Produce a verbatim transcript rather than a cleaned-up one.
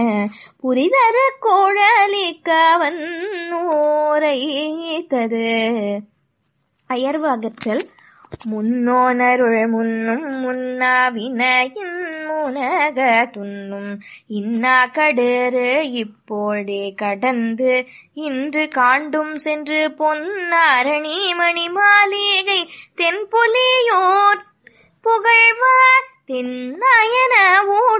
புரிதரு கோழலிக்கவன் ஊரைத்தது. அயர்வு அகற்றல். முன்னோனருள் முன்னும் முன்னா வினையின் முனக துன்னும் இன்னா கடறு இப்போழே கடந்து இன்று காண்டும் சென்று பொன்னாரணி மணி மாளிகை தென்பொலியோர் புகழ்வார் தென்னாயன ஊட